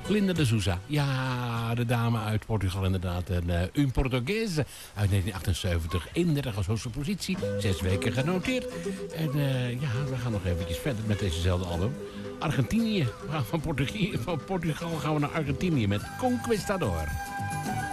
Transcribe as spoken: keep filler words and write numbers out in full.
Linda de Souza. Ja, de dame uit Portugal inderdaad. En uh, Un Portuguese uit negentien achtenzeventig. eenendertig als hoogste positie. Zes weken genoteerd. En uh, ja, we gaan nog eventjes verder met dezezelfde album. Argentinië. Van, Portugie, van Portugal gaan we naar Argentinië met Conquistador.